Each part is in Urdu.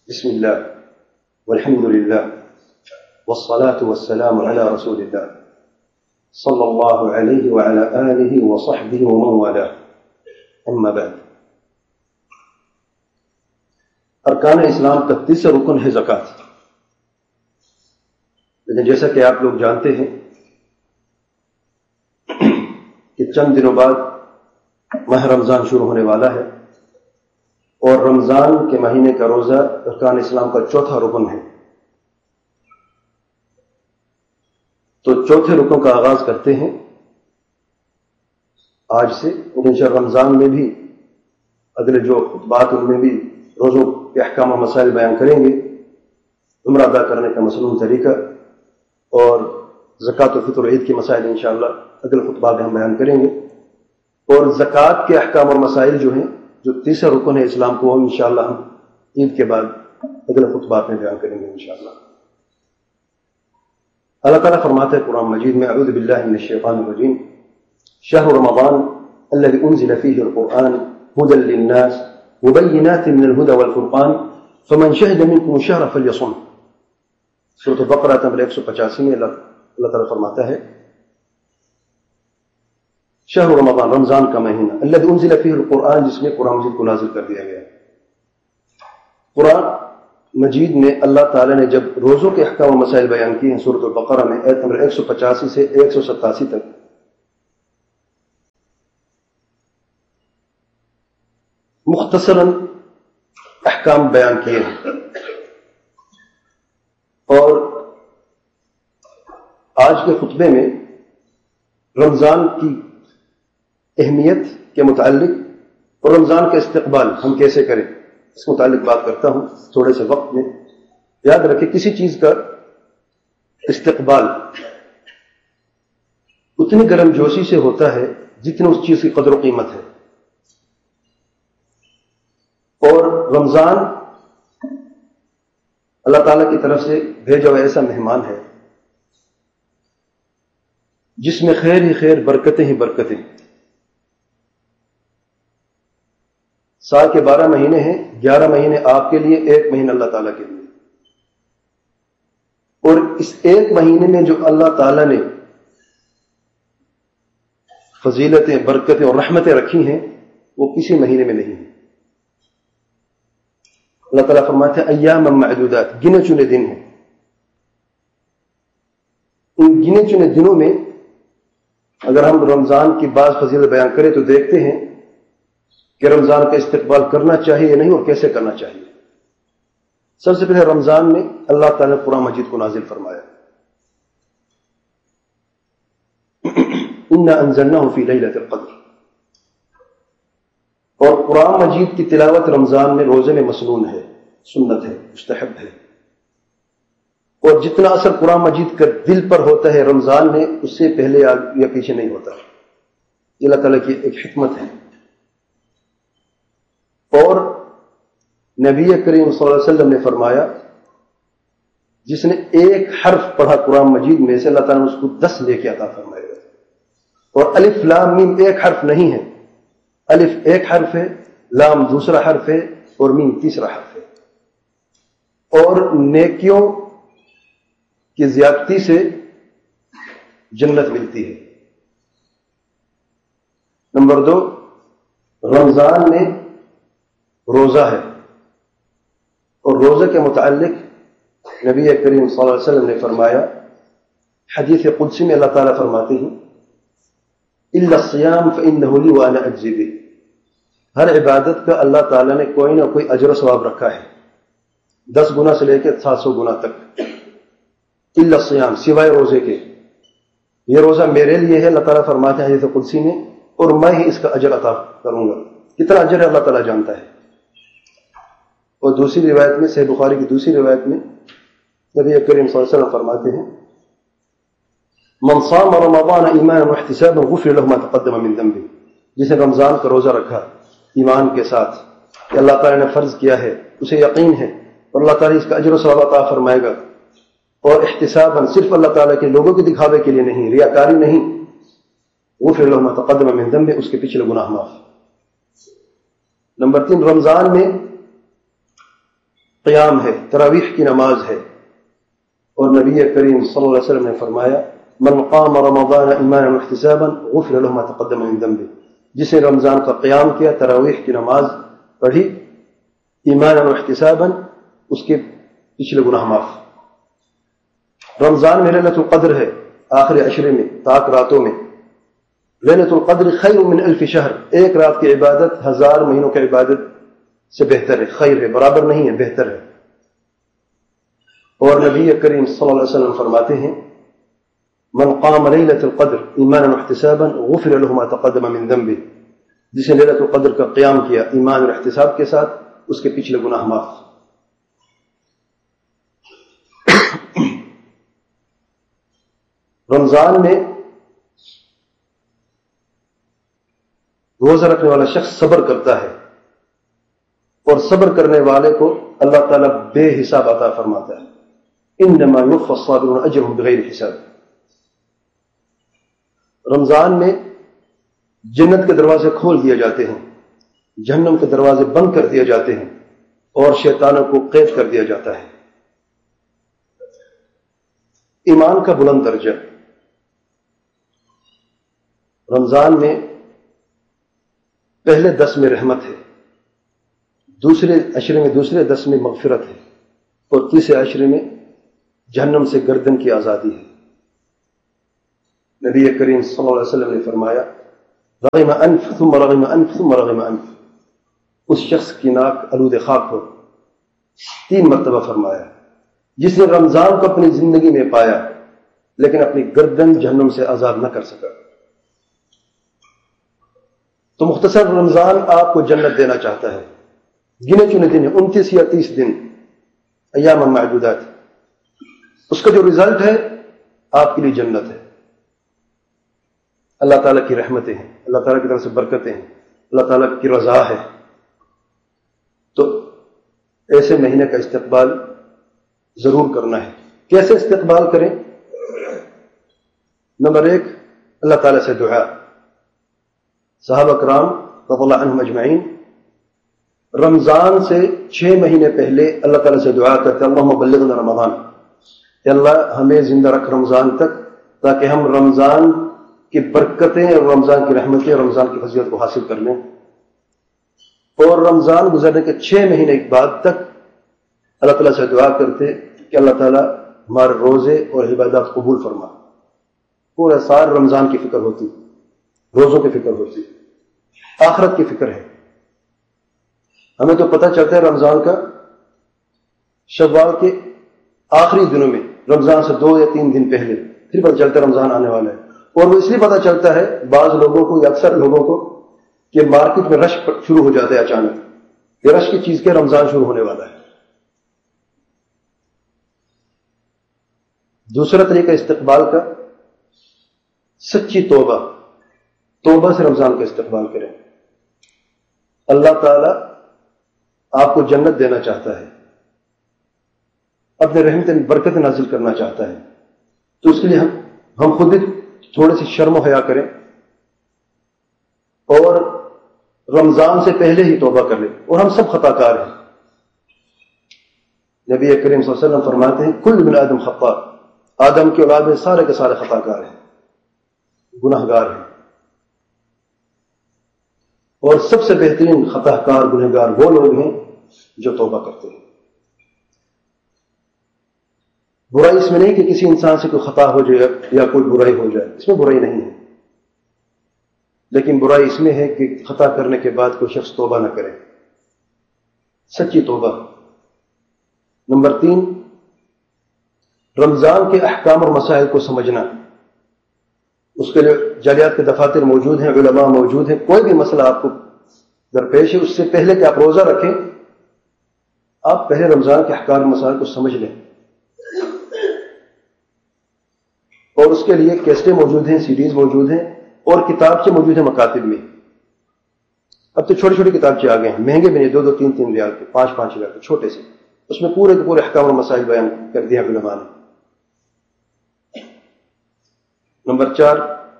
بسم الله والحمد لله والصلاة والسلام على رسول الله صلى الله عليه وعلى آله وصحبه ومن والاه أما بعد. ارکان اسلام کا تیسرا رکن ہے زکوٰۃ. لیکن جیسا کہ آپ لوگ جانتے ہیں کہ چند دنوں بعد ماہ رمضان شروع ہونے والا ہے، اور رمضان کے مہینے کا روزہ ارکان اسلام کا چوتھا رکن ہے. تو چوتھے رکن کا آغاز کرتے ہیں آج سے. اور انشاءاللہ رمضان میں بھی اگلے جو خطبات ان میں بھی روزوں کے احکام و مسائل بیان کریں گے. عمرہ ادا کرنے کا مصنون طریقہ اور زکوٰۃ الفطر عید کے مسائل انشاءاللہ اگلے خطبات میں ہم بیان کریں گے. اور زکوٰۃ کے احکام اور مسائل جو ہیں، جو تیسرا رکن ہے اسلام کو، وہ انشاءاللہ ہم عید کے بعد اگلے خطبات میں بیان کریں گے انشاءاللہ. اللہ تعالیٰ فرماتے ہیں قرآن مجید میں، اعوذ باللہ من الشیطان الرجیم، شہر رمضان الذي انزل فيه القرآن هدى للناس وبينات من الهدى والفرقان فمن شهد منكم الشهر فليصم. سورۃ البقرہ نمبر 185 میں اللہ تعالیٰ فرماتا ہے شہر رمضان، رمضان کا مہینہ، الذي انزل فيه القرآن، جس میں قرآن مجید کو نازل کر دیا گیا. قرآن مجید میں اللہ تعالیٰ نے جب روزوں کے احکام و مسائل بیان کیے ہیں سورۃ البقرہ میں آیت نمبر 185 سے 187 تک، مختصراً احکام بیان کیے ہیں. اور آج کے خطبے میں رمضان کی اہمیت کے متعلق اور رمضان کا استقبال ہم کیسے کریں اس متعلق بات کرتا ہوں تھوڑے سے وقت میں. یاد رکھیں، کسی چیز کا استقبال اتنی گرم جوشی سے ہوتا ہے جتنی اس چیز کی قدر و قیمت ہے. اور رمضان اللہ تعالیٰ کی طرف سے بھیجا ہوا ایسا مہمان ہے جس میں خیر ہی خیر، برکتیں ہی برکتیں. سال کے 12 مہینے ہیں، 11 مہینے آپ کے لیے، 1 مہینہ اللہ تعالیٰ کے لیے. اور اس 1 مہینے میں جو اللہ تعالیٰ نے فضیلتیں، برکتیں اور رحمتیں رکھی ہیں وہ کسی مہینے میں نہیں ہیں. اللہ تعالیٰ فرماتے ہیں ایام معدودات، گنے چنے دن ہیں. ان گنے چنے دنوں میں اگر ہم رمضان کی بعض فضیلت بیان کریں تو دیکھتے ہیں کہ رمضان کا استقبال کرنا چاہیے یا نہیں، اور کیسے کرنا چاہیے. سب سے پہلے رمضان میں اللہ تعالیٰ نے قرآن مجید کو نازل فرمایا. انا انزلناہ فی لیلۃ القدر. اور قرآن مجید کی تلاوت رمضان میں روزے میں مسنون ہے، سنت ہے، مستحب ہے. اور جتنا اثر قرآن مجید کا دل پر ہوتا ہے رمضان میں، اس سے پہلے یا پیچھے نہیں ہوتا. یہ اللہ تعالیٰ کی ایک حکمت ہے. اور نبی کریم صلی اللہ علیہ وسلم نے فرمایا جس نے 1 حرف پڑھا قرآن مجید میں سے، اللہ تعالیٰ نے اس کو 10 لے کے عطا فرمائے گا. اور الف لام میم 1 حرف نہیں ہے، الف 1 حرف ہے، لام دوسرا حرف ہے، اور میم تیسرا حرف ہے. اور نیکیوں کی زیادتی سے جنت ملتی ہے. نمبر 2، رمضان میں روزہ ہے. اور روزہ کے متعلق نبی کریم صلی اللہ علیہ وسلم نے فرمایا، حدیث قدسی میں اللہ تعالیٰ فرماتے ہیں الا الصیام فانہ لی وانا اجزی بہ. ہر عبادت کا اللہ تعالیٰ نے کوئی نہ کوئی اجر و ثواب رکھا ہے، 10 گنا سے لے کے 700 گنا تک. الا الصیام، سوائے روزے کے. یہ روزہ میرے لیے ہے، اللہ تعالیٰ فرماتے ہیں حدیث قدسی میں، اور میں ہی اس کا اجر عطا کروں گا. کتنا اجر ہے اللہ تعالیٰ جانتا ہے. اور دوسری روایت میں، صحیح بخاری کی دوسری روایت میں نبی کریم صلی اللہ علیہ وسلم فرماتے ہیں من صام رمضان ایمانا واحتسابا غفر له ما تقدم من ذنبه. جس نے رمضان کا روزہ رکھا ایمان کے ساتھ کہ اللہ تعالیٰ نے فرض کیا ہے، اسے یقین ہے اور اللہ تعالیٰ اس کا اجر و ثواب عطا فرمائے گا. اور احتسابا، صرف اللہ تعالیٰ کے لوگوں کے دکھاوے کے لیے نہیں، ریاکاری نہیں، غفر له ما تقدم من ذنبه، اس کے پچھلے گناہ معاف. نمبر 3، رمضان میں قیام ہے، تراویح کی نماز ہے. اور نبی کریم صلی اللہ علیہ وسلم نے فرمایا من قام رمضان ایمانا واحتسابا غفر له ما تقدم من ذنبه، جس نے رمضان کا قیام کیا، تراویح کی نماز پڑھی ایمانا واحتسابا، اس کے پچھلے گناہ معاف. رمضان میں لیلۃ القدر ہے، آخری عشرے میں، تاک راتوں میں. لیلۃ القدر خیر من الف شہر، ایک رات کی عبادت 1000 مہینوں کی عبادت سے بہتر ہے، خیر ہے، برابر نہیں ہے، بہتر ہے. اور نبی کریم صلی اللہ علیہ وسلم فرماتے ہیں من قام لیلۃ القدر ایمانا واحتسابا غفر له ما تقدم من ذنبه، جس نے لیلۃ القدر کا قیام کیا ایمان اور احتساب کے ساتھ، اس کے پچھلے گناہ معاف. رمضان میں روزہ رکھنے والا شخص صبر کرتا ہے، اور صبر کرنے والے کو اللہ تعالیٰ بے حساب عطا فرماتا ہے. انما یوفی الصابرون اجرهم بغیر حساب. رمضان میں جنت کے دروازے کھول دیے جاتے ہیں، جہنم کے دروازے بند کر دیے جاتے ہیں، اور شیطانوں کو قید کر دیا جاتا ہے. ایمان کا بلند درجہ. رمضان میں پہلے 10 میں رحمت ہے، دوسرے عشرے میں، دوسرے 10 میں مغفرت ہے، اور تیسرے عشرے میں جہنم سے گردن کی آزادی ہے. نبی کریم صلی اللہ علیہ وسلم نے فرمایا رغم انف ثم رغم انف ثم رغم انف، اس شخص کی ناک آلود خاک ہو. 3 مرتبہ فرمایا. جس نے رمضان کو اپنی زندگی میں پایا لیکن اپنی گردن جہنم سے آزاد نہ کر سکا. تو مختصر رمضان آپ کو جنت دینا چاہتا ہے. گنے چنے دن ہیں، 29 یا 30 دن، ایام معدودات. اس کا جو رزلٹ ہے آپ کے لیے جنت ہے. اللہ تعالیٰ کی رحمتیں ہیں، اللہ تعالیٰ کی طرف سے برکتیں ہیں، اللہ تعالیٰ کی رضا ہے. تو ایسے مہینے کا استقبال ضرور کرنا ہے. کیسے استقبال کریں؟ نمبر 1، اللہ تعالیٰ سے دعا. صحابہ کرام رضی اللہ عنہم اجمعین رمضان سے 6 مہینے پہلے اللہ تعالیٰ سے دعا کرتے اللہم بلغنا رمضان، کہ اللہ ہمیں زندہ رکھ رمضان تک، تاکہ ہم رمضان کی برکتیں اور رمضان کی رحمتیں اور رمضان کی فضیلت کو حاصل کر لیں. اور رمضان گزرنے کے 6 مہینے بعد تک اللہ تعالیٰ سے دعا کرتے کہ اللہ تعالیٰ ہمارے روزے اور عبادات قبول فرما. پورا سال رمضان کی فکر ہوتی، روزوں کی فکر ہوتی، آخرت کی فکر ہے. ہمیں تو پتہ چلتا ہے رمضان کا شوال کے آخری دنوں میں، رمضان سے 2 یا 3 دن پہلے پھر پتہ چلتا ہے رمضان آنے والا ہے. اور وہ اس لیے پتہ چلتا ہے بعض لوگوں کو یا اکثر لوگوں کو کہ مارکیٹ میں رش شروع ہو جاتا ہے اچانک، یہ رش کی چیز کے رمضان شروع ہونے والا ہے. دوسرا طریقہ استقبال کا سچی توبہ سے رمضان کا استقبال کریں. اللہ تعالیٰ آپ کو جنت دینا چاہتا ہے، اپنے رحمت برکت نازل کرنا چاہتا ہے. تو اس کے لیے ہم خود ہی تھوڑی سی شرم و حیا کریں اور رمضان سے پہلے ہی توبہ کر لیں. اور ہم سب خطا کار ہیں. نبی کریم صلی اللہ علیہ وسلم فرماتے ہیں کل ابن آدم خطاء، آدم کی اولاد میں سارے کے سارے خطا کار ہیں، گناہ گار ہیں. اور سب سے بہترین خطا کار گناہ گار وہ لوگ ہیں جو توبہ کرتے ہیں. برائی اس میں نہیں کہ کسی انسان سے کوئی خطا ہو جائے یا کوئی برائی ہو جائے، اس میں برائی نہیں ہے. لیکن برائی اس میں ہے کہ خطا کرنے کے بعد کوئی شخص توبہ نہ کرے، سچی توبہ. نمبر 3، رمضان کے احکام اور مسائل کو سمجھنا. اس کے لیے جالیات کے دفاتر موجود ہیں، علماء موجود ہیں. کوئی بھی مسئلہ آپ کو درپیش ہے، اس سے پہلے کہ آپ روزہ رکھیں، آپ پہلے رمضان کے احکام اور مسائل کو سمجھ لیں. اور اس کے لیے کیسٹیں موجود ہیں، سیڈیز موجود ہیں، اور کتابچے موجود ہیں مکاتب میں. اب تو چھوٹی چھوٹی کتابچے آ گئے ہیں، مہنگے بھی نہیں، 2-2 3-3 ریال کے، 5-5 ریال کے، چھوٹے سے. اس میں پورے کے پورے احکام اور مسائل بیان کر دیا علماء نے. نمبر 4،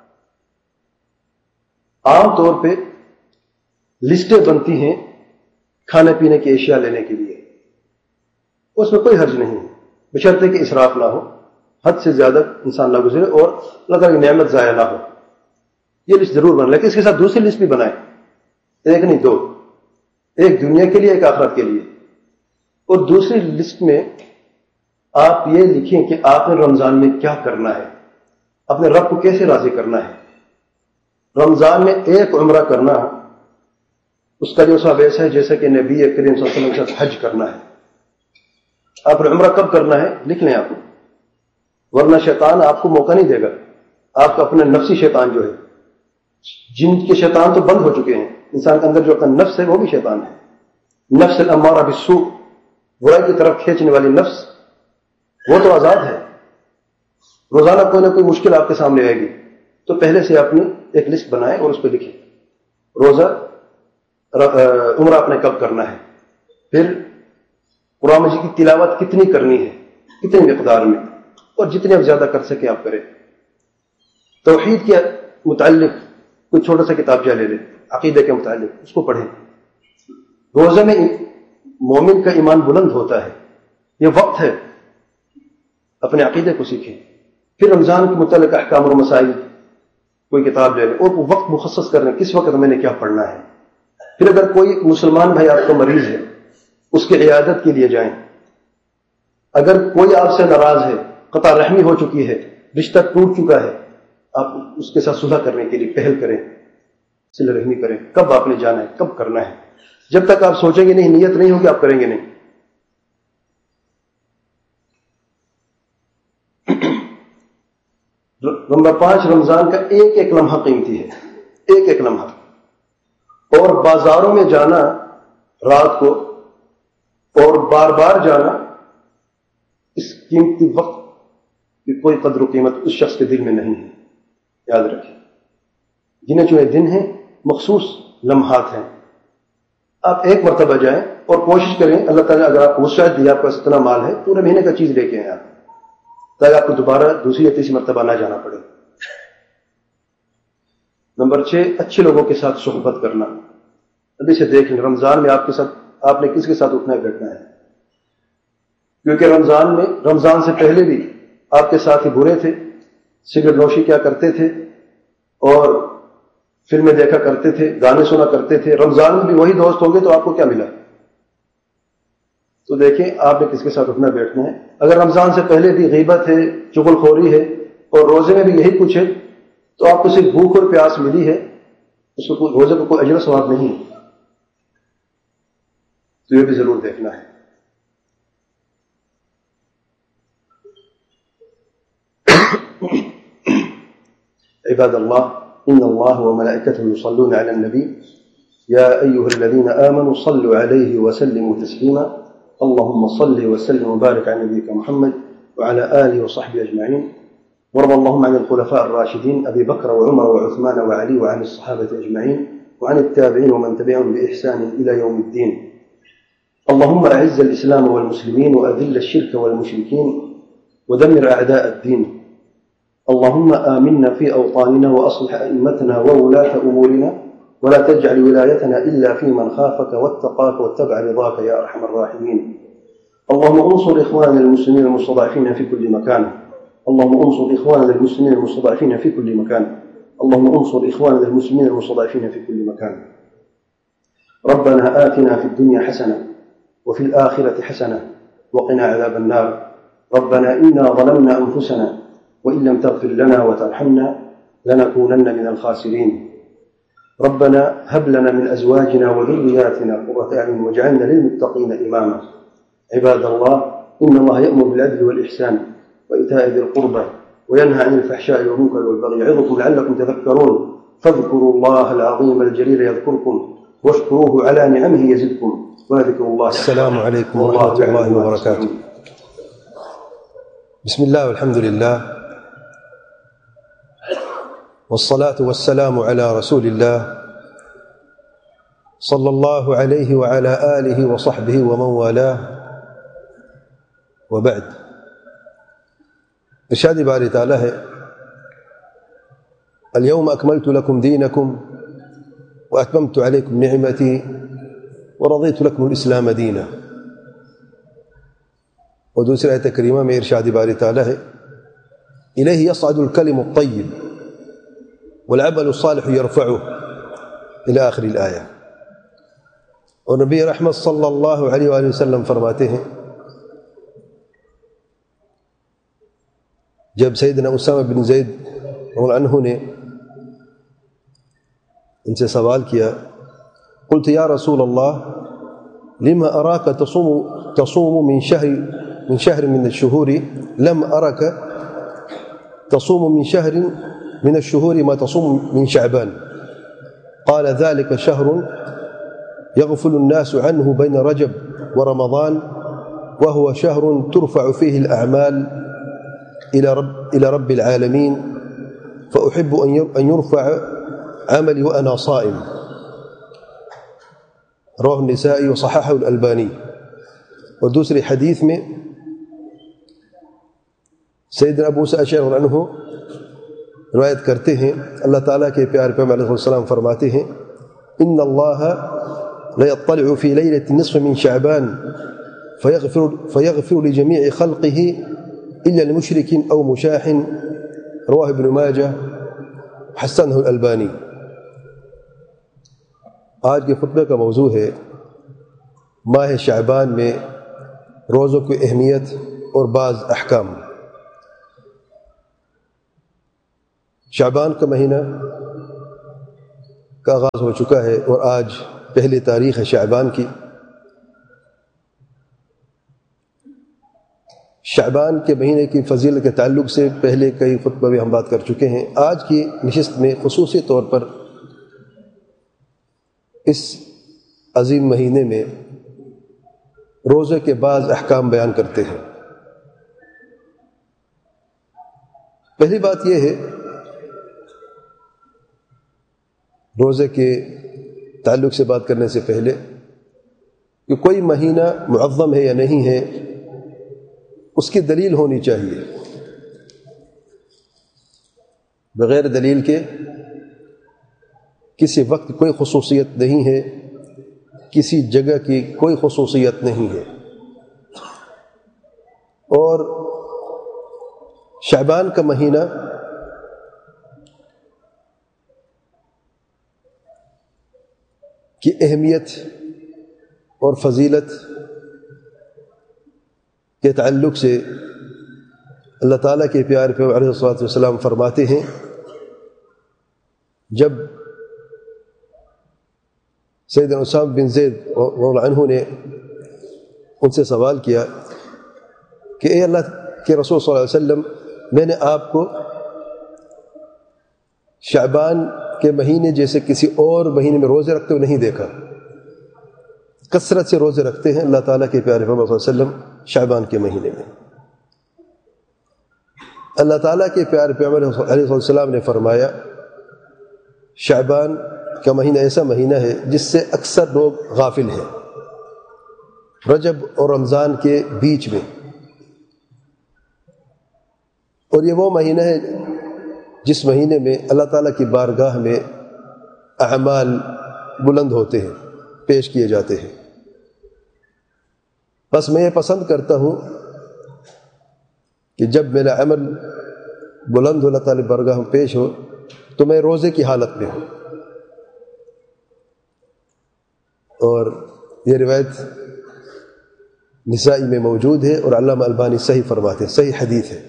عام طور پہ لسٹیں بنتی ہیں کھانے پینے کی اشیاء لینے کے لیے. اس میں کوئی حرج نہیں ہے، بشرطے کہ اسراف نہ ہو، حد سے زیادہ انسان نہ گزرے اور اللہ تعالیٰ کی نعمت ضائع نہ ہو. یہ لسٹ ضرور بنا، لیکن اس کے ساتھ دوسری لسٹ بھی بنائیں، ایک نہیں دو، ایک دنیا کے لیے، ایک آخرت کے لیے. اور دوسری لسٹ میں آپ یہ لکھیں کہ آپ نے رمضان میں کیا کرنا ہے، اپنے رب کو کیسے راضی کرنا ہے. رمضان میں ایک عمرہ کرنا اس کا جو ثواب ایسا ہے جیسا کہ نبی کریم صلی اللہ علیہ وسلم کے ساتھ حج کرنا ہے. آپ نے عمرہ کب کرنا ہے لکھ لیں آپ، ورنہ شیطان آپ کو موقع نہیں دے گا. آپ کا اپنا نفسی شیطان جو ہے، جن کے شیطان تو بند ہو چکے ہیں، انسان کے اندر جو اپنا نفس ہے وہ بھی شیطان ہے. نفس الامارہ بالسوء، برائی کی طرف کھینچنے والی نفس، وہ تو آزاد ہے. روزانہ کوئی نہ کوئی مشکل آپ کے سامنے آئے گی، تو پہلے سے اپنی ایک لسٹ بنائیں اور اس پہ لکھیں روزہ عمرہ اپنے کب کرنا ہے، پھر قرآن مجید کی تلاوت کتنی کرنی ہے، کتنی مقدار میں، اور جتنے آپ زیادہ کر سکیں آپ کریں. توحید کے متعلق کوئی چھوٹا سا کتابچہ لے لیں، عقیدے کے متعلق اس کو پڑھیں. روزے میں مومن کا ایمان بلند ہوتا ہے، یہ وقت ہے اپنے عقیدے کو سیکھیں. پھر رمضان کے متعلق احکام اور مسائل کوئی کتاب لے لیں اور وقت مخصص کر لیں، کس وقت میں نے کیا پڑھنا ہے. پھر اگر کوئی مسلمان بھائی آپ کا مریض ہے اس کی عیادت کے لیے جائیں. اگر کوئی آپ سے ناراض ہے، قطع رحمی ہو چکی ہے، رشتہ ٹوٹ چکا ہے، آپ اس کے ساتھ صلح کرنے کے لیے پہل کریں، صلہ رحمی کریں. کب آپ نے جانا ہے، کب کرنا ہے. جب تک آپ سوچیں گے نہیں، نیت نہیں ہوگی، آپ کریں گے نہیں. نمبر 5، رمضان کا ایک ایک لمحہ قیمتی ہے، ایک ایک لمحہ. اور بازاروں میں جانا رات کو اور بار بار جانا، اس قیمتی وقت کی کوئی قدر و قیمت اس شخص کے دل میں نہیں ہے. یاد رکھیں، گنے چنے دن ہیں، مخصوص لمحات ہیں. آپ ایک مرتبہ جائیں اور کوشش کریں، اللہ تعالیٰ اگر آپ کو وسعت دی، آپ کا اتنا مال ہے، پورے مہینے کا چیز لے کے آئیں آپ، تاکہ آپ کو دوبارہ دوسری یا تیسری مرتبہ نہ جانا پڑے. نمبر 6، اچھے لوگوں کے ساتھ صحبت کرنا. ابھی سے دیکھ لیں رمضان میں آپ نے کس کے ساتھ اٹھنا بیٹھنا ہے. کیونکہ رمضان سے پہلے بھی آپ کے ساتھ ہی برے تھے، سگریٹ نوشی کیا کرتے تھے اور فلمیں دیکھا کرتے تھے، گانے سنا کرتے تھے. رمضان میں بھی وہی دوست ہوں گے تو آپ کو کیا ملا. تو دیکھیں آپ نے کس کے ساتھ اٹھنا بیٹھنا ہے. اگر رمضان سے پہلے بھی غیبت ہے، چغل خوری ہے، اور روزے میں بھی یہی کچھ ہے، تو آپ کو صرف بھوک اور پیاس ملی ہے، اس کو روزے کو کوئی اجر و ثواب نہیں ہے. تو یہ بھی ضرور دیکھنا ہے. عباد اللہ، ان اللہ وملائکته یصلون علی النبی یا ایها الذین آمنوا صلوا علیہ وسلموا تسلیما. اللهم صل وسلم وبارك على نبيك محمد وعلى آله وصحبه أجمعين. وارض اللهم عن الخلفاء الراشدين أبي بكر وعمر وعثمان وعلي وعن الصحابة أجمعين وعن التابعين ومن تبعهم بإحسان إلى يوم الدين. اللهم أعز الإسلام والمسلمين وأذل الشرك والمشركين ودمر أعداء الدين. اللهم آمنا في أوطاننا وأصلح أئمتنا وولاة أمورنا ولا تجعل ولايتنا إلا في من خافك واتقاك واتبع رضاك يا أرحم الراحمين. اللهم انصر إخواننا المسلمين المستضعفين في كل مكان. اللهم انصر إخواننا المسلمين المستضعفين في كل مكان. اللهم انصر إخواننا المسلمين المستضعفين في كل مكان. ربنا آتنا في الدنيا حسنة وفي الآخرة حسنة وقنا عذاب النار. ربنا إنا ظلمنا أنفسنا وإن لم تغفر لنا وترحمنا لنكونن من الخاسرين. ربنا هب لنا من أزواجنا وذرياتنا قرة أعين واجعلنا للمتقين إماما. عباد الله، إن الله يأمر بالعدل والإحسان وإيتاء ذي القربى وينهى عن الفحشاء والمنكر والبغي يعظكم لعلكم تذكرون. فاذكروا الله العظيم الجليل يذكركم واشكروه على نعمه يزدكم وذكر الله. السلام عليكم ورحمة الله وبركاته. بسم الله والحمد لله والصلاة والسلام على رسول الله صلى الله عليه وعلى آله وصحبه ومن والاه وبعد. ارشاد باری تعالی ہے: اليوم أكملت لكم دينكم وأتممت عليكم نعمتي ورضيت لكم الإسلام دينا. اور دوسری آیت کریمہ میں ارشاد باری تعالیٰ ہے الیہ یصعد الکلم الطیب والعمل الصالح یرفعہ الی آخر الآیہ. اور نبی رحمت صلی اللہ علیہ وآلہ وسلم فرماتے ہیں جب سیدنا اسامہ بن زید رضی اللہ عنہ نے ان سے سوال کیا قلت یا رسول اللہ لما اراک تصوم من شهر من الشهور لم ارک تصوم من شهر من الشهور ما تصوم من شعبان قال ذلك شهر يغفل الناس عنه بين رجب ورمضان وهو شهر ترفع فيه الأعمال إلى رب العالمين فأحب أن يرفع عملي وأنا صائم. رواه النسائي وصححه الألباني. اور دوسرے حدیث میں سیدنا ابو موسیٰ اشعری رضی اللہ عنہ روایت کرتے ہیں اللہ تعالیٰ کے پیارے پیغمبر علیہ السلام فرماتے ہیں ان اللہ ليطلع في ليلة النصف من شعبان فيغفر لجميع خلقه إلا لمشرك أو مشاح رواه ابن ماجہ حسنه الألباني. آج کے خطبے کا موضوع ہے ماہ شعبان میں روزوں کی اہمیت اور بعض احکام. شعبان کا مہینہ کا آغاز ہو چکا ہے اور آج پہلی تاریخ ہے شعبان کی. شعبان کے مہینے کی فضیلت کے تعلق سے پہلے کئی خطبہ بھی ہم بات کر چکے ہیں. آج کی نشست میں خصوصی طور پر اس عظیم مہینے میں روزے کے بعض احکام بیان کرتے ہیں. پہلی بات یہ ہے روزے کے تعلق سے بات کرنے سے پہلے کہ کوئی مہینہ معظم ہے یا نہیں ہے اس کی دلیل ہونی چاہیے. بغیر دلیل کے کسی وقت کوئی خصوصیت نہیں ہے، کسی جگہ کی کوئی خصوصیت نہیں ہے. اور شعبان کا مہینہ کی اہمیت اور فضیلت کے تعلق سے اللہ تعالیٰ کے پیارے پیغمبر علیہ الصلوۃ والسلام فرماتے ہیں جب سیدنا اسامہ بن زید رضی اللہ عنہ نے ان سے سوال کیا کہ اے اللہ کے رسول صلی اللہ علیہ وسلم میں نے آپ کو شعبان کے مہینے جیسے کسی اور مہینے میں روزے رکھتے ہوئے نہیں دیکھا. کثرت سے روزے رکھتے ہیں اللہ تعالیٰ کے پیارے پیغمبر صلی اللہ علیہ وسلم شعبان کے مہینے میں. اللہ تعالیٰ کے پیارے پیغمبر علیہ السلام نے فرمایا شعبان کا مہینہ ایسا مہینہ ہے جس سے اکثر لوگ غافل ہیں. رجب اور رمضان کے بیچ میں. اور یہ وہ مہینہ ہے جس مہینے میں اللہ تعالیٰ کی بارگاہ میں اعمال بلند ہوتے ہیں، پیش کیے جاتے ہیں. بس میں یہ پسند کرتا ہوں کہ جب میرا عمل بلند ہو، اللہ تعالیٰ بارگاہ میں پیش ہو، تو میں روزے کی حالت میں ہوں. اور یہ روایت نسائی میں موجود ہے اور علامہ البانی صحیح فرماتے ہیں، صحیح حدیث ہے.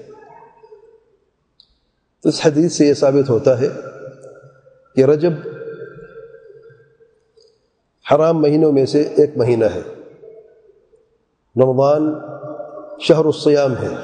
تو اس حدیث سے یہ ثابت ہوتا ہے کہ رجب حرام مہینوں میں سے ایک مہینہ ہے. رمضان شہر الصیام ہے،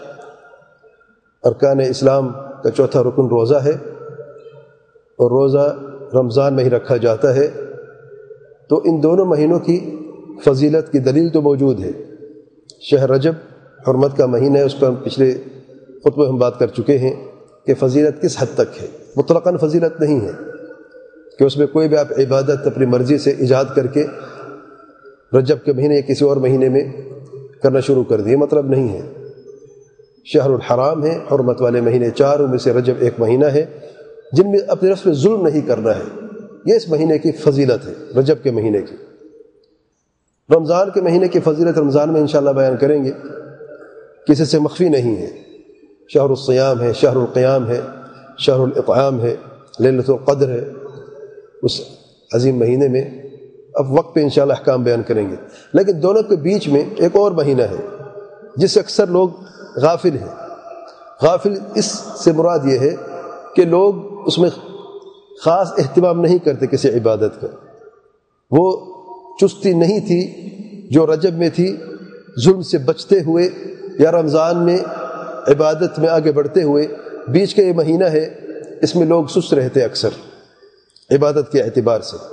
ارکان اسلام کا چوتھا رکن روزہ ہے اور روزہ رمضان میں ہی رکھا جاتا ہے. تو ان دونوں مہینوں کی فضیلت کی دلیل تو موجود ہے. شہر رجب حرمت کا مہینہ ہے، اس پر ہم پچھلے خطبے ہم بات کر چکے ہیں کہ فضیلت کس حد تک ہے. مطلقاً فضیلت نہیں ہے کہ اس میں کوئی بھی آپ عبادت اپنی مرضی سے ایجاد کر کے رجب کے مہینے یا کسی اور مہینے میں کرنا شروع کر دیے، مطلب نہیں ہے. شہر الحرام ہے، حرمت والے مہینے چاروں میں سے رجب ایک مہینہ ہے جن میں اپنے نفس پہ ظلم نہیں کرنا ہے. یہ اس مہینے کی فضیلت ہے، رجب کے مہینے کی. رمضان کے مہینے کی فضیلت رمضان میں انشاءاللہ بیان کریں گے. کسی سے مخفی نہیں ہے. شہر الصیام ہے، شہر القیام ہے، شہر الاطعام ہے، لیلۃ القدر ہے. اس عظیم مہینے میں اب وقت پہ انشاءاللہ احکام بیان کریں گے. لیکن دونوں کے بیچ میں ایک اور مہینہ ہے جس سے اکثر لوگ غافل ہیں. غافل اس سے مراد یہ ہے کہ لوگ اس میں خاص اہتمام نہیں کرتے کسی عبادت کا. وہ چستی نہیں تھی جو رجب میں تھی، ظلم سے بچتے ہوئے یا رمضان میں عبادت میں آگے بڑھتے ہوئے. بیچ کا یہ مہینہ ہے، اس میں لوگ سست رہتے اکثر عبادت کے اعتبار سے.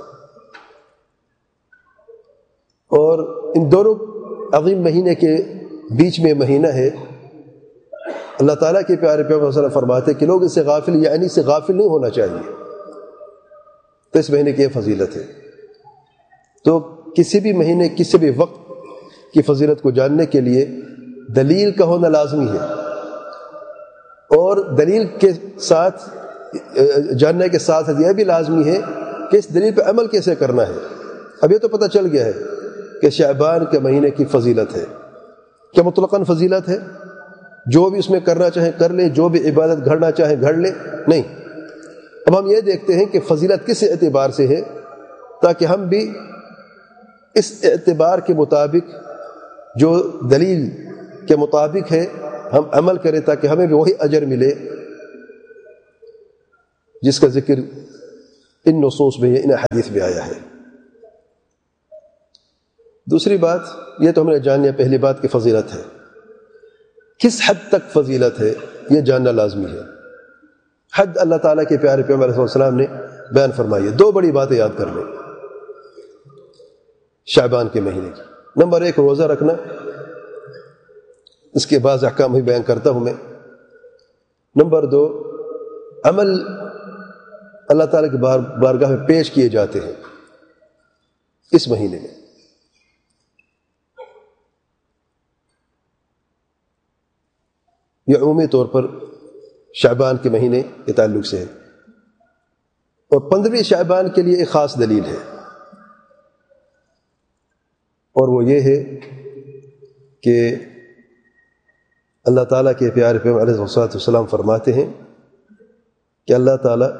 اور ان دونوں عظیم مہینے کے بیچ میں مہینہ ہے. اللہ تعالیٰ کے پیارے پیغمبر صلی اللہ علیہ وسلم فرماتے کہ لوگ اس سے غافل یعنی سے غافل نہیں ہونا چاہیے. تو اس مہینے کی یہ فضیلت ہے. تو کسی بھی مہینے کسی بھی وقت کی فضیلت کو جاننے کے لیے دلیل کا ہونا لازمی ہے، اور دلیل کے ساتھ جاننے کے ساتھ یہ بھی لازمی ہے کہ اس دلیل پہ عمل کیسے کرنا ہے. اب یہ تو پتہ چل گیا ہے کہ شعبان کے مہینے کی فضیلت ہے. کیا مطلقاً فضیلت ہے؟ جو بھی اس میں کرنا چاہیں کر لے، جو بھی عبادت گھڑنا چاہیں گھڑ لے؟ نہیں. اب ہم یہ دیکھتے ہیں کہ فضیلت کس اعتبار سے ہے، تاکہ ہم بھی اس اعتبار کے مطابق جو دلیل کے مطابق ہے ہم عمل کریں، تاکہ ہمیں بھی وہی اجر ملے جس کا ذکر ان نصوص میں ان حدیث میں آیا ہے. دوسری بات یہ تو ہم نے جان لیا، پہلی بات کی فضیلت ہے. کس حد تک فضیلت ہے یہ جاننا لازمی ہے. حد اللہ تعالیٰ کے پیارے پیغمبر صلی اللہ علیہ وسلم نے بیان فرمائی ہے. دو بڑی باتیں یاد کر لیں شعبان کے مہینے کی. نمبر 1 روزہ رکھنا، اس کے بعض احکام ہی بیان کرتا ہوں میں. نمبر 2 عمل اللہ تعالیٰ کی بارگاہ میں پیش کیے جاتے ہیں اس مہینے میں. یہ عمومی طور پر شعبان کے مہینے کے تعلق سے ہے. اور 15ویں شعبان کے لیے ایک خاص دلیل ہے، اور وہ یہ ہے کہ اللہ تعالیٰ کے پیارے پیغمبر علیہ الصلوۃ والسلام فرماتے ہیں کہ اللہ تعالیٰ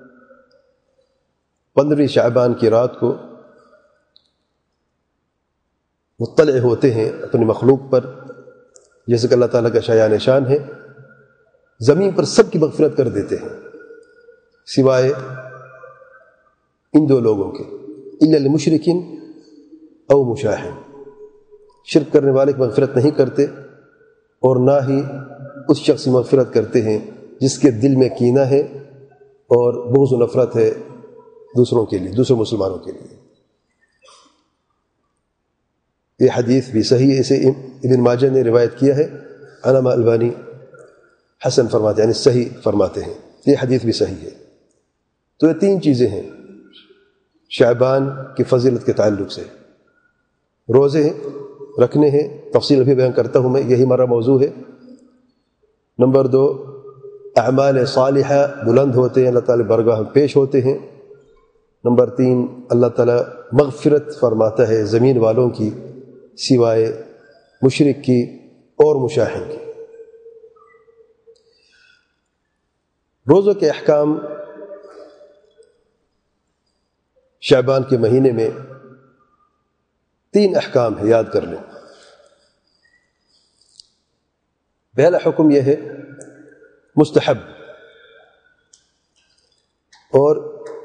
15ویں شعبان کی رات کو مطلع ہوتے ہیں اپنی مخلوق پر، جیسے کہ اللہ تعالیٰ کا شایان شان ہے. زمین پر سب کی مغفرت کر دیتے ہیں سوائے ان 2 لوگوں کے، الا المشرکین او مشاہن. شرک کرنے والے کی مغفرت نہیں کرتے، اور نہ ہی اس شخص کی مغفرت کرتے ہیں جس کے دل میں کینہ ہے اور بغض و نفرت ہے دوسروں کے لیے، دوسرے مسلمانوں کے لیے. یہ حدیث بھی صحیح ہے، اسے ابن ماجہ نے روایت کیا ہے. علامہ البانی حسن فرماتے ہیں، یعنی صحیح فرماتے ہیں. یہ حدیث بھی صحیح ہے. تو یہ 3 چیزیں ہیں شعبان کی فضیلت کے تعلق سے. روزے رکھنے ہیں، تفصیل ابھی بیان کرتا ہوں میں، یہی ہمارا موضوع ہے. نمبر 2 اعمال صالحہ بلند ہوتے ہیں، اللہ تعالیٰ برگاہ میں پیش ہوتے ہیں. نمبر 3 اللہ تعالیٰ مغفرت فرماتا ہے زمین والوں کی سوائے مشرک کی اور مشاہن کی. روزوں کے احکام شعبان کے مہینے میں 3 احکام ہے، یاد کر لیں. پہلا حکم یہ ہے مستحب، اور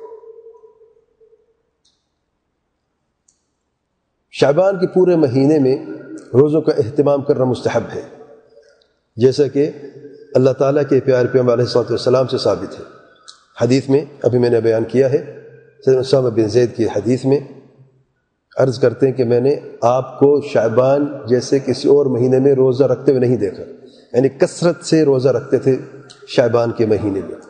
شعبان کے پورے مہینے میں روزوں کا اہتمام کرنا مستحب ہے، جیسا کہ اللہ تعالیٰ کے پیارے پیغمبر علیہ الصلوۃ والسلام سے ثابت ہے. حدیث میں ابھی میں نے بیان کیا ہے، سیدنا اسامہ بن زید کی حدیث میں عرض کرتے ہیں کہ میں نے آپ کو شعبان جیسے کسی اور مہینے میں روزہ رکھتے ہوئے نہیں دیکھا، یعنی کثرت سے روزہ رکھتے تھے شعبان کے مہینے میں.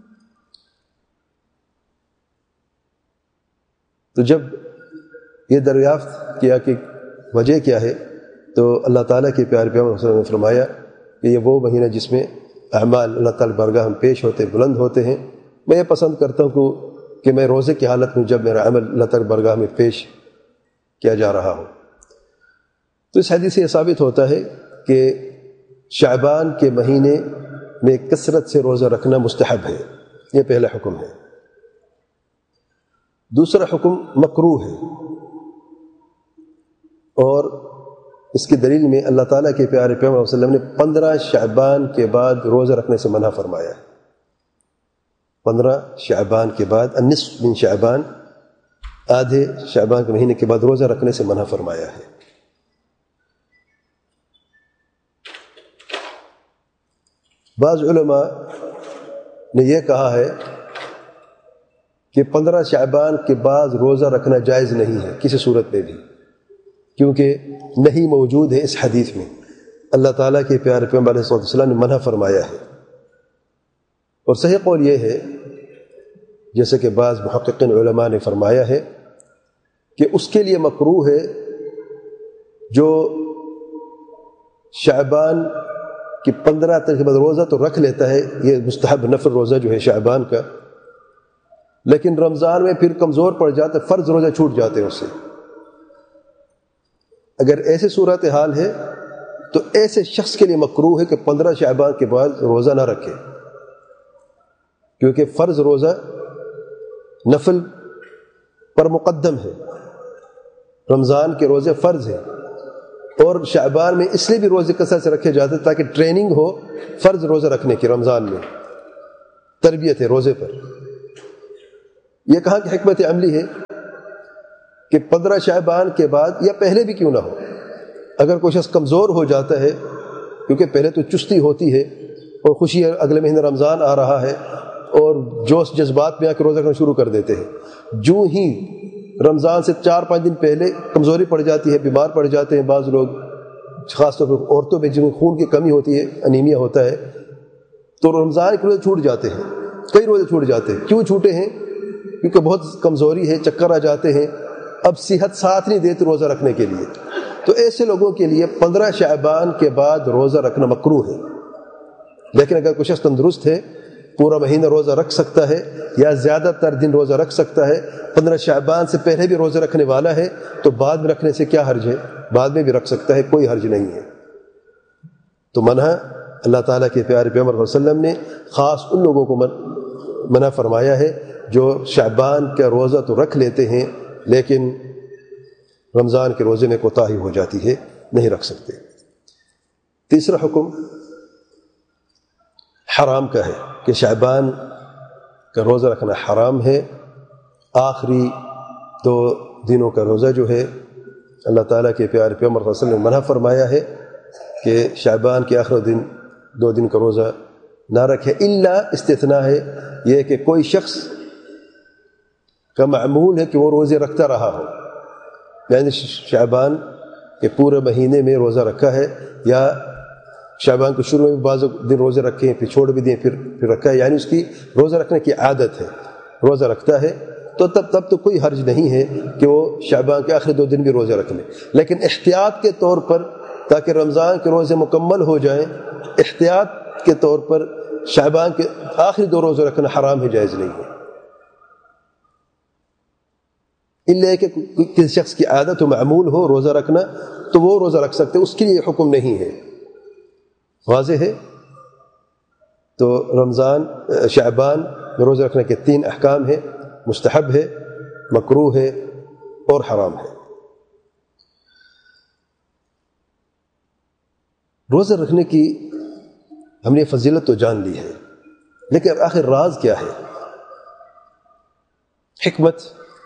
تو جب یہ دریافت کیا کہ وجہ کیا ہے، تو اللہ تعالیٰ کے پیارے پیغمبر صلی اللہ علیہ وسلم نے فرمایا کہ یہ وہ مہینہ جس میں اعمال اللہ تعالیٰ بارگاہ میں پیش ہوتے بلند ہوتے ہیں. میں یہ پسند کرتا ہوں کہ میں روزے کی حالت میں جب میرا عمل اللہ تعالیٰ بارگاہ میں پیش کیا جا رہا ہو. تو اس حدیث سے یہ ثابت ہوتا ہے کہ شعبان کے مہینے میں کثرت سے روزہ رکھنا مستحب ہے، یہ پہلا حکم ہے۔ دوسرا حکم مکروہ ہے، اور اس کی دلیل میں اللہ تعالیٰ کے پیارے پیغمبر صلی اللہ علیہ وسلم نے 15 شعبان کے بعد روزہ رکھنے سے منع فرمایا ہے۔ 15 شعبان کے بعد، النصف من شعبان، آدھے شعبان کے مہینے کے بعد روزہ رکھنے سے منع فرمایا ہے۔ بعض علماء نے یہ کہا ہے کہ 15 شعبان کے بعد روزہ رکھنا جائز نہیں ہے کسی صورت میں بھی، کیونکہ نہیں موجود ہے اس حدیث میں، اللہ تعالیٰ کے پیارے پیغمبر علیہ السلام نے منع فرمایا ہے۔ اور صحیح قول یہ ہے، جیسے کہ بعض محققین علماء نے فرمایا ہے، کہ اس کے لیے مکروہ ہے جو شعبان کی 15 تاریخ کے بعد روزہ تو رکھ لیتا ہے، یہ مستحب نفل روزہ جو ہے شعبان کا، لیکن رمضان میں پھر کمزور پڑ جاتا ہے، فرض روزہ چھوٹ جاتے ہیں اس سے۔ اگر ایسی صورتحال ہے تو ایسے شخص کے لیے مکروہ ہے کہ 15 شعبان کے بعد روزہ نہ رکھے، کیونکہ فرض روزہ نفل پر مقدم ہے، رمضان کے روزے فرض ہیں، اور شعبان میں اس لیے بھی روزے کثرت سے رکھے جاتے ہیں تاکہ ٹریننگ ہو فرض روزہ رکھنے کی، رمضان میں تربیت ہے روزے پر۔ یہ کہاں کی حکمت عملی ہے کہ 15 شعبان کے بعد یا پہلے بھی کیوں نہ ہو، اگر کوئی شخص کمزور ہو جاتا ہے، کیونکہ پہلے تو چستی ہوتی ہے اور خوشی ہے، اگلے مہینے رمضان آ رہا ہے اور جوش جذبات میں آ کے روزہ رکھنا شروع کر دیتے ہیں، جو ہی رمضان سے 4-5 دن پہلے کمزوری پڑ جاتی ہے، بیمار پڑ جاتے ہیں بعض لوگ، خاص طور پر عورتوں میں جن میں خون کی کمی ہوتی ہے، انیمیا ہوتا ہے، تو رمضان کے روزے چھوٹ جاتے ہیں، کئی روزے چھوٹ جاتے ہیں۔ کیوں چھوٹے ہیں؟ کیونکہ بہت کمزوری ہے، چکر آ جاتے ہیں، اب صحت ساتھ نہیں دیتی روزہ رکھنے کے لیے، تو ایسے لوگوں کے لیے 15 شعبان کے بعد روزہ رکھنا مکروہ ہے۔ لیکن اگر کوئی شخص تندرست ہے، پورا مہینہ روزہ رکھ سکتا ہے یا زیادہ تر دن روزہ رکھ سکتا ہے، 15 شعبان سے پہلے بھی روزہ رکھنے والا ہے، تو بعد میں رکھنے سے کیا حرج ہے؟ بعد میں بھی رکھ سکتا ہے، کوئی حرج نہیں ہے۔ تو منع اللہ تعالیٰ کے پیارے پیغمبر صلی اللہ علیہ وسلم نے خاص ان لوگوں کو منع فرمایا ہے جو شعبان کا روزہ تو رکھ لیتے ہیں لیکن رمضان کے روزے میں کوتاہی ہو جاتی ہے، نہیں رکھ سکتے۔ تیسرا حکم حرام کا ہے کہ شعبان کا روزہ رکھنا حرام ہے۔ آخری 2 دنوں کا روزہ جو ہے اللہ تعالیٰ کے پیارے پیغمبر صلی اللہ علیہ وسلم نے منع فرمایا ہے کہ شعبان کے آخری 2 دن کا روزہ نہ رکھے، الا استثناء ہے یہ کہ کوئی شخص کا معمول ہے کہ وہ روزے رکھتا رہا ہو، یعنی شعبان کے پورے مہینے میں روزہ رکھا ہے، یا شعبان کے شروع میں بعض دن روزے رکھے پھر چھوڑ بھی دیں پھر رکھا ہے، یعنی اس کی روزہ رکھنے کی عادت ہے، روزہ رکھتا ہے، تو تب تو کوئی حرج نہیں ہے کہ وہ شعبان کے آخری 2 دن بھی روزے رکھ لیں، لیکن احتیاط کے طور پر تاکہ رمضان کے روزے مکمل ہو جائیں، احتیاط کے طور پر شعبان کے آخری 2 روزے رکھنا حرام ہے، جائز نہیں ہے، الا کہ کسی شخص کی عادت و معمول ہو روزہ رکھنا تو وہ روزہ رکھ سکتے، اس کے لیے حکم نہیں ہے۔ واضح ہے؟ تو شعبان میں روزہ رکھنے کے 3 احکام ہیں، مستحب ہے، مکروہ ہے اور حرام ہے۔ روزہ رکھنے کی ہم نے فضیلت تو جان لی ہے، لیکن آخر راز کیا ہے، حکمت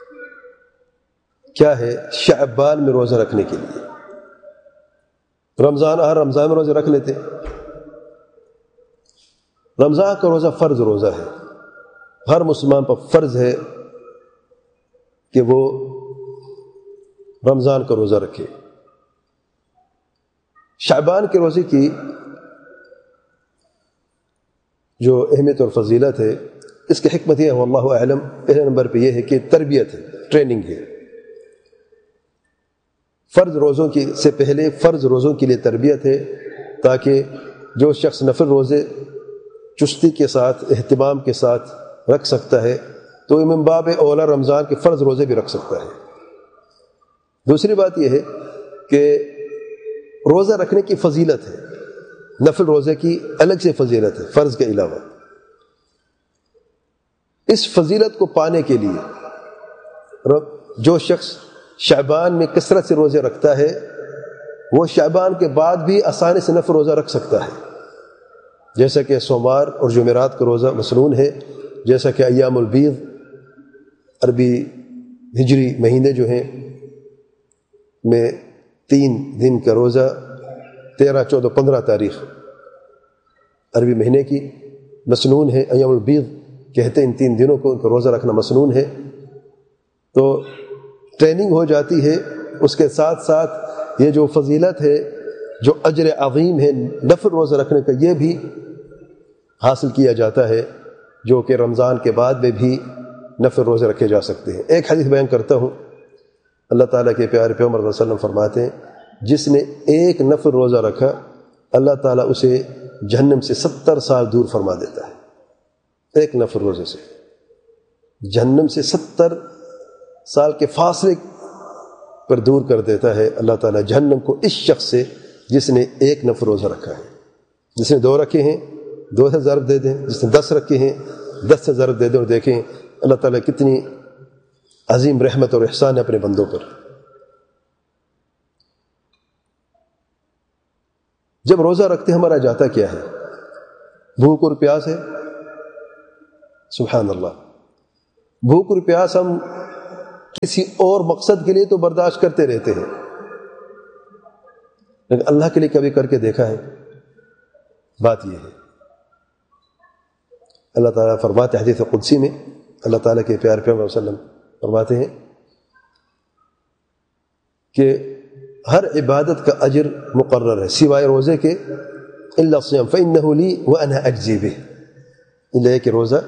کیا ہے شعبان میں روزہ رکھنے کے لیے؟ رمضان میں روزہ رکھ لیتے، رمضان کا روزہ فرض روزہ ہے، ہر مسلمان پر فرض ہے کہ وہ رمضان کا روزہ رکھے۔ شعبان کے روزے کی جو اہمیت اور فضیلت ہے، اس کی حکمت یہ ہے واللہ اعلم، پہلے نمبر پہ یہ ہے کہ تربیت ہے، ٹریننگ ہے۔ فرض روزوں سے پہلے فرض روزوں کے لیے تربیت ہے، تاکہ جو شخص نفل روزے چستی کے ساتھ اہتمام کے ساتھ رکھ سکتا ہے تو من باب اولا رمضان کے فرض روزے بھی رکھ سکتا ہے۔ دوسری بات یہ ہے کہ روزہ رکھنے کی فضیلت ہے، نفل روزے کی الگ سے فضیلت ہے فرض کے علاوہ. اس فضیلت کو پانے کے لیے جو شخص شعبان میں کثرت سے روزے رکھتا ہے وہ شعبان کے بعد بھی آسانی سے نفل روزہ رکھ سکتا ہے، جیسا کہ سوموار اور جمعرات کا روزہ مسنون ہے، جیسا کہ ایام البیض عربی ہجری مہینے جو ہیں میں 3 دن کا روزہ 13، 14، 15 تاریخ عربی مہینے کی مسنون ہے. ایام البیض کہتے ہیں ان 3 دنوں کو ان کا روزہ رکھنا مسنون ہے. تو ٹریننگ ہو جاتی ہے، اس کے ساتھ ساتھ یہ جو فضیلت ہے، جو اجر عظیم ہے نفل روزہ رکھنے کا، یہ بھی حاصل کیا جاتا ہے، جو کہ رمضان کے بعد میں بھی نفل روزے رکھے جا سکتے ہیں. ایک حدیث بیان کرتا ہوں. اللہ تعالیٰ کے پیارے پیغمبر صلی اللہ علیہ وسلم فرماتے ہیں جس نے ایک نفل روزہ رکھا اللہ تعالیٰ اسے جہنم سے 70 سال دور فرما دیتا ہے. ایک نفل روزے سے جہنم سے 70 سال کے فاصلے پر دور کر دیتا ہے اللہ تعالیٰ جہنم کو اس شخص سے جس نے ایک نفل روزہ رکھا ہے. جس نے 2 رکھے ہیں 2 سے ضرب دے دیں، جس نے 10 رکھے ہیں 10 سے ضرب دے دیں، اور دیکھیں اللہ تعالیٰ کتنی عظیم رحمت اور احسان ہے اپنے بندوں پر. جب روزہ رکھتے ہمارا جاتا کیا ہے؟ بھوک اور پیاس ہے. سبحان اللہ. بھوک اور پیاس ہم کسی اور مقصد کے لیے تو برداشت کرتے رہتے ہیں، لیکن اللہ کے لیے کبھی کر کے دیکھا ہے؟ بات یہ ہے اللہ تعالیٰ فرماتے ہیں حدیث قدسی میں، اللہ تعالیٰ کے پیارے پیغمبر صلی اللہ علیہ وسلم فرماتے ہیں کہ ہر عبادت کا اجر مقرر ہے سوائے روزے کے، الا الصيام فانه لي وانا اجزي به، الا کہ روزہ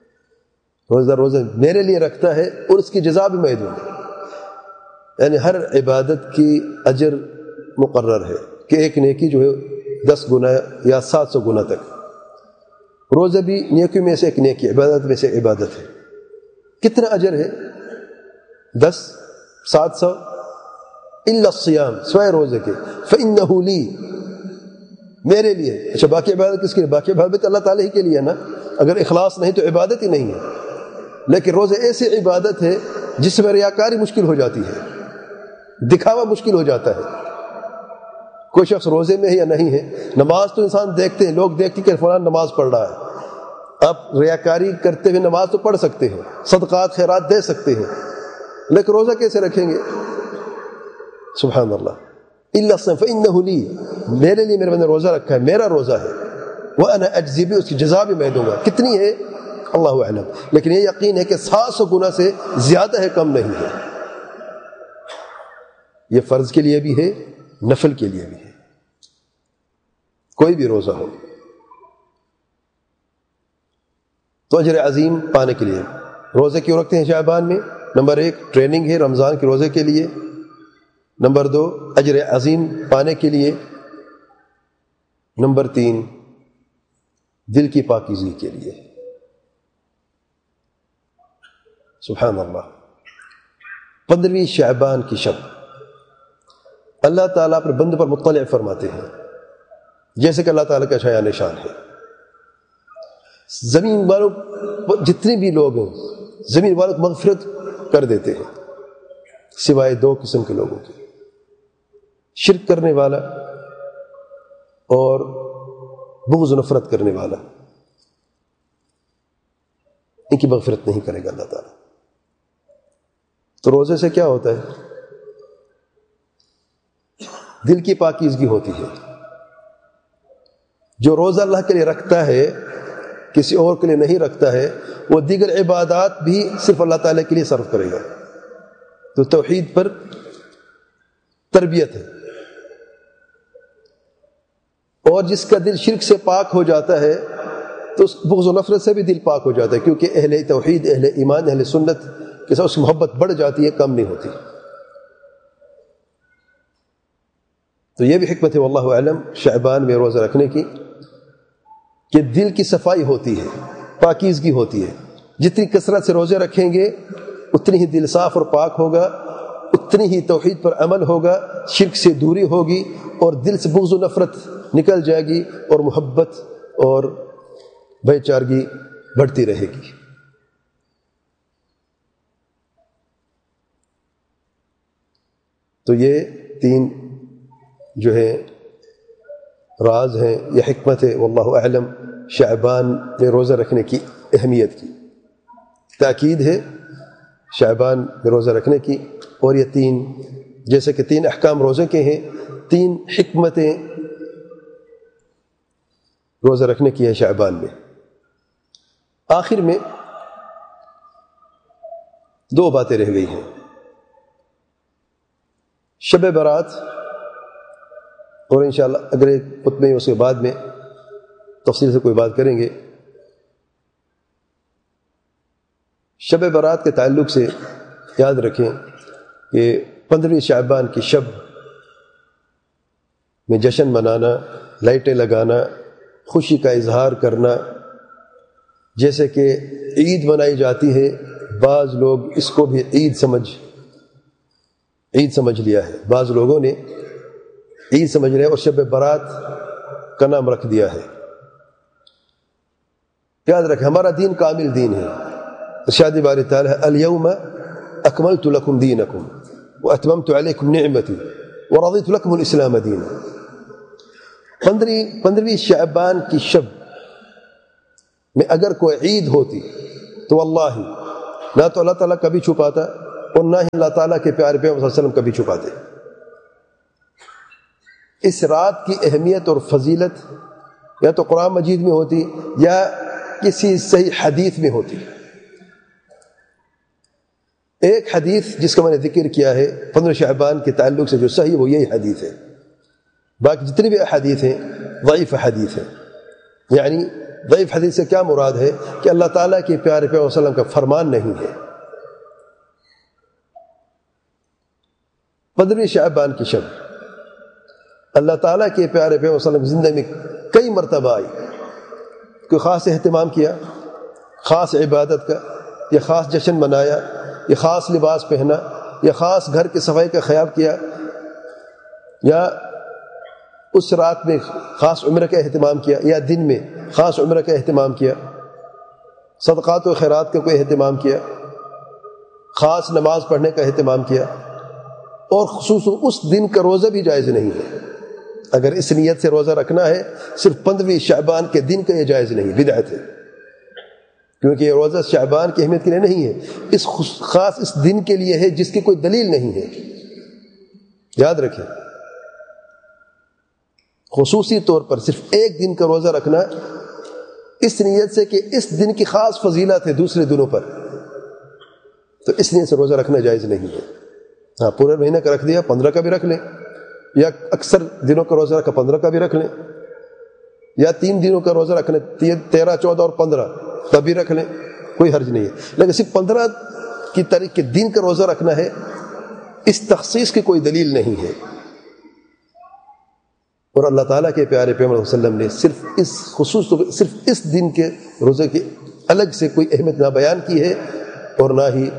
میرے لیے رکھتا ہے اور اس کی جزا بھی میں دوں گا. یعنی ہر عبادت کی اجر مقرر ہے کہ ایک نیکی جو ہے 10 گنا یا 700 گنا تک. روزہ بھی نیکی میں سے ایک نیکی، عبادت میں سے عبادت ہے. کتنا اجر ہے؟ 10، 700 الا الصيام سوائے روزے کے، فانه لي میرے لیے. اچھا باقی عبادت کس کے لیے؟ باقی عبادت اللہ تعالیٰ ہی کے لیے نا. اگر اخلاص نہیں تو عبادت ہی نہیں ہے. لیکن روزے ایسی عبادت ہے جس میں ریاکاری مشکل ہو جاتی ہے، دکھاوا مشکل ہو جاتا ہے. کوئی شخص روزے میں ہے یا نہیں ہے، نماز تو انسان دیکھتے ہیں، لوگ دیکھتے ہیں کہ فلاں نماز پڑھ رہا ہے. آپ ریاکاری کرتے ہوئے نماز تو پڑھ سکتے ہیں، صدقات خیرات دے سکتے ہیں، لیکن روزہ کیسے رکھیں گے؟ سبحان اللہ. الا فانه لي میرے لیے میرے بندے نے روزہ رکھا ہے، میرا روزہ ہے. وانا اجزی بھی، اس کی جزا بھی میں دوں گا. کتنی ہے اللہ اعلم، لیکن یہ یقین ہے کہ 700 گنا سے زیادہ ہے، کم نہیں ہے. یہ فرض کے لیے بھی ہے، نفل کے لیے بھی ہے. کوئی بھی روزہ ہو تو اجر عظیم پانے کے لیے روزے کیوں رکھتے ہیں شعبان میں؟ نمبر 1 ٹریننگ ہے رمضان کے روزے کے لیے. نمبر 2 اجر عظیم پانے کے لیے. نمبر 3 دل کی پاکیزگی کے لیے. سبحان اللہ. 15ویں شعبان کی شب اللہ تعالیٰ اپنے بندوں پر مطلع فرماتے ہیں، جیسے کہ اللہ تعالیٰ کا شایان نشان ہے. زمین والوں جتنے بھی لوگ ہیں زمین والوں کو مغفرت کر دیتے ہیں سوائے 2 قسم کے لوگوں کے، شرک کرنے والا اور بغض و نفرت کرنے والا. ان کی مغفرت نہیں کرے گا اللہ تعالیٰ. تو روزے سے کیا ہوتا ہے؟ دل کی پاکیزگی ہوتی ہے. جو روزہ اللہ کے لیے رکھتا ہے کسی اور کے لیے نہیں رکھتا ہے، وہ دیگر عبادات بھی صرف اللہ تعالیٰ کے لیے صرف کرے گا. تو توحید پر تربیت ہے. اور جس کا دل شرک سے پاک ہو جاتا ہے تو اس بغض و نفرت سے بھی دل پاک ہو جاتا ہے، کیونکہ اہل توحید، اہل ایمان، اہل سنت کے ساتھ اس کی محبت بڑھ جاتی ہے، کم نہیں ہوتی. تو یہ بھی حکمت ہے واللہ اعلم شعبان میں روزہ رکھنے کی، کہ دل کی صفائی ہوتی ہے، پاکیزگی ہوتی ہے. جتنی کثرت سے روزے رکھیں گے اتنی ہی دل صاف اور پاک ہوگا، اتنی ہی توحید پر عمل ہوگا، شرک سے دوری ہوگی، اور دل سے بغض و نفرت نکل جائے گی اور محبت اور بھائی چارگی بڑھتی رہے گی۔ تو یہ 3 جو ہے راز ہیں یا حکمت ہے واللہ اعلم شعبان میں روزہ رکھنے کی اہمیت کی، تاکید ہے شعبان میں روزہ رکھنے کی۔ اور یہ 3 جیسے کہ 3 احکام روزے کے ہیں، 3 حکمتیں روزہ رکھنے کی ہیں شعبان میں۔ آخر میں 2 باتیں رہ گئی ہیں، شب برات، اور انشاءاللہ اگلے خطبے میں اس کے بعد میں تفصیل سے کوئی بات کریں گے۔ شب برات کے تعلق سے یاد رکھیں کہ 15 شعبان کی شب میں جشن منانا، لائٹیں لگانا، خوشی کا اظہار کرنا، جیسے کہ عید منائی جاتی ہے، بعض لوگ اس کو بھی عید سمجھ لیا ہے، بعض لوگوں نے عید سمجھ لیا اور شب برات کا نام رکھ دیا ہے۔ یاد رکھیں ہمارا دین کامل دین ہے، ارشاد باری تعالیٰ الیوم اکملت لکم دینکم واتممت علیکم نعمتی ورضیت لکم الاسلام دینا۔ 15ویں شعبان کی شب میں اگر کوئی عید ہوتی تو واللہ نہ تو اللہ تعالیٰ کبھی چھپاتا اور نہ ہی اللہ تعالیٰ کے پیارے پیغمبر صلی اللہ علیہ وسلم کبھی چھپاتے۔ اس رات کی اہمیت اور فضیلت یا تو قرآن مجید میں ہوتی یا کسی صحیح حدیث میں ہوتی۔ ایک حدیث جس کا میں نے ذکر کیا ہے 15 شعبان کے تعلق سے جو صحیح وہ یہی حدیث ہے، باقی جتنی بھی احادیث ہیں ضعیف حدیث ہیں۔ یعنی ضعیف حدیث سے کیا مراد ہے کہ اللہ تعالیٰ کے پیارے پیغمبر صلی اللہ علیہ وسلم کا فرمان نہیں ہے۔ 15 شعبان کی شب اللہ تعالیٰ کے پیارے پیغمبر صلی اللہ علیہ وسلم زندگی میں کئی مرتبہ آئی، کوئی خاص اہتمام کیا، خاص عبادت کا، یا خاص جشن منایا، یا خاص لباس پہنا، یا خاص گھر کی صفائی کا خیال کیا، یا اس رات میں خاص عمرہ کا اہتمام کیا، یا دن میں خاص عمرہ کا اہتمام کیا، صدقات و خیرات کا کوئی اہتمام کیا، خاص نماز پڑھنے کا اہتمام کیا، اور خصوصاً اس دن کا روزہ بھی جائز نہیں ہے۔ اگر اس نیت سے روزہ رکھنا ہے صرف 15 شعبان کے دن کا یہ جائز نہیں، بدعت ہے، کیونکہ یہ روزہ شعبان کی اہمیت کے لیے نہیں ہے، اس خاص اس دن کے لیے ہے جس کی کوئی دلیل نہیں ہے۔ یاد رکھیں خصوصی طور پر صرف ایک دن کا روزہ رکھنا اس نیت سے کہ اس دن کی خاص فضیلت ہے دوسرے دنوں پر، تو اس نیت سے روزہ رکھنا جائز نہیں ہے۔ ہاں پورے مہینے کا رکھ دیا 15 کا بھی رکھ لیں، یا اکثر دنوں کا روزہ رکھا 15 کا بھی رکھ لیں، یا 3 دنوں کا روزہ رکھ لیں 13، 14 اور 15 تب بھی رکھ لیں، کوئی حرج نہیں ہے۔ لیکن صرف 15 کی تاریخ کے دن کا روزہ رکھنا ہے، اس تخصیص کی کوئی دلیل نہیں ہے۔ اور اللہ تعالیٰ کے پیارے پیغمبر صلی اللہ علیہ وسلم نے صرف اس دن کے روزے کی الگ سے کوئی اہمیت نہ بیان کی ہے، اور نہ ہی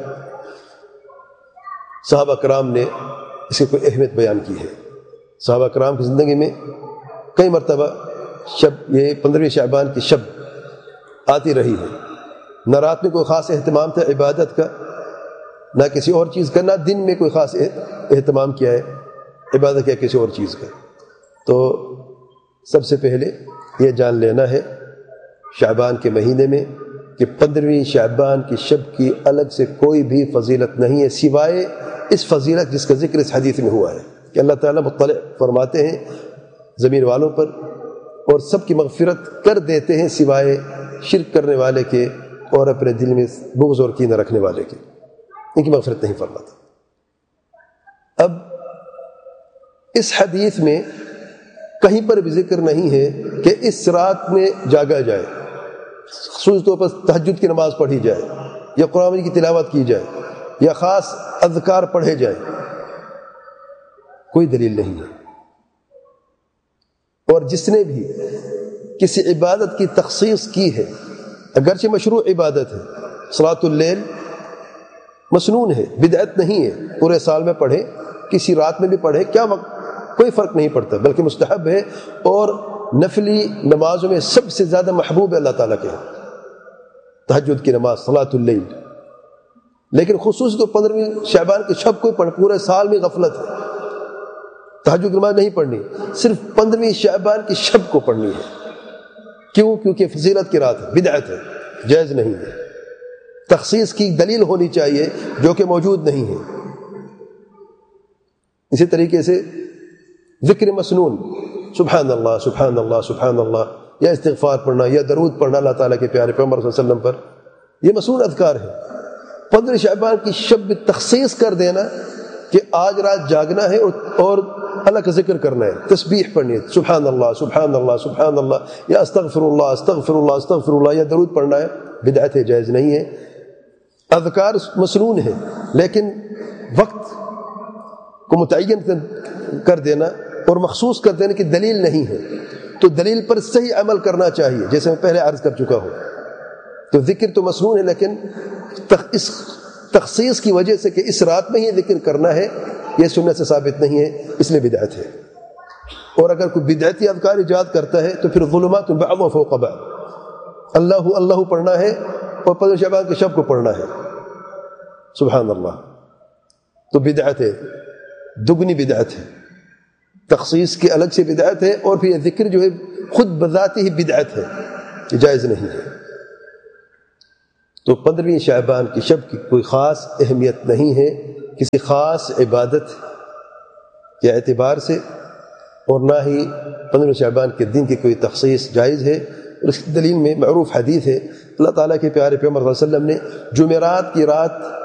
صحابہ کرام نے اس کی کوئی اہمیت بیان کی ہے۔ صحابہ کرام کی زندگی میں کئی مرتبہ یہ 15 شعبان کی شب آتی رہی ہے، نہ رات میں کوئی خاص اہتمام تھا عبادت کا، نہ کسی اور چیز کا، نہ دن میں کوئی خاص اہتمام کیا ہے عبادت یا کسی اور چیز کا۔ تو سب سے پہلے یہ جان لینا ہے شعبان کے مہینے میں کہ 15 شعبان کی شب کی الگ سے کوئی بھی فضیلت نہیں ہے سوائے اس فضیلت جس کا ذکر اس حدیث میں ہوا ہے کہ اللہ تعالیٰ مطلع فرماتے ہیں زمین والوں پر اور سب کی مغفرت کر دیتے ہیں سوائے شرک کرنے والے کے اور اپنے دل میں بغض اور کینہ رکھنے والے کے، ان کی مغفرت نہیں فرماتا۔ اب اس حدیث میں کہیں پر بھی ذکر نہیں ہے کہ اس رات میں جاگا جائے، خصوصی طور پر تہجد کی نماز پڑھی جائے، یا قرآن کی تلاوت کی جائے، یا خاص اذکار پڑھے جائیں، کوئی دلیل نہیں ہے۔ اور جس نے بھی کسی عبادت کی تخصیص کی ہے، اگرچہ مشروع عبادت ہے، صلاۃ اللیل مسنون ہے، بدعت نہیں ہے، پورے سال میں پڑھے، کسی رات میں بھی پڑھے، کیا کوئی فرق نہیں پڑتا، بلکہ مستحب ہے، اور نفلی نمازوں میں سب سے زیادہ محبوب ہے اللہ تعالیٰ کے تہجد کی نماز، صلاۃ اللیل. لیکن خصوصی تو 15ویں شعبان کی شب کو پڑھ، پورے سال میں غفلت ہے، تہجد کی نماز نہیں پڑھنی، صرف 15ویں شعبان کی شب کو پڑھنی ہے. کیوں؟ کیونکہ فضیلت کی رات ہے، بدعت ہے، جائز نہیں ہے. تخصیص کی دلیل ہونی چاہیے جو کہ موجود نہیں ہے. اسی طریقے سے ذکر مسنون، سبحان اللہ سبحان اللہ سبحان اللہ، یا استغفار پڑھنا، یا درود پڑھنا اللہ تعالیٰ کے پیارے پیغمبر صلی اللہ علیہ وسلم پر، یہ مسنون اذکار ہے. 15 شعبان کی شب تخصیص کر دینا کہ آج رات جاگنا ہے اور اللہ کا ذکر کرنا ہے، تسبیح پڑھنی ہے، سبحان اللہ سبحان اللہ سبحان اللہ، یا استغفر اللہ استغفر اللہ استغفر اللہ، یا درود پڑھنا ہے، بدعت ہے، جائز نہیں ہے. اذکار مسنون ہے، لیکن وقت کو متعین کر دینا اور مخصوص کر دینا کی دلیل نہیں ہے، تو دلیل پر صحیح عمل کرنا چاہیے، جیسے میں پہلے عرض کر چکا ہوں. تو ذکر تو مسنون ہے، لیکن اس تخصیص کی وجہ سے کہ اس رات میں ہی ذکر کرنا ہے، یہ سنت سے ثابت نہیں ہے، اس لیے بدعت ہے. اور اگر کوئی بدعتی اذکار ایجاد کرتا ہے تو پھر ظلمات بعض فوق بعض، اللہ اللہ پڑھنا ہے اور 15 شعبان کی شب کو پڑھنا ہے، سبحان اللہ، تو بدعت ہے، دگنی بدعت ہے. تخصیص کی الگ سے بدعت ہے، اور پھر یہ ذکر جو ہے خود بذاتی ہی بدعت ہے، یہ جائز نہیں ہے. تو 15ویں شعبان کی شب کی کوئی خاص اہمیت نہیں ہے کسی خاص عبادت یا اعتبار سے، اور نہ ہی 15 شعبان کے دن کی کوئی تخصیص جائز ہے. اور اس کی دلیل میں معروف حدیث ہے، اللہ تعالیٰ کے پیارے پیغمبر صلی اللہ علیہ وسلم نے جمعرات کی رات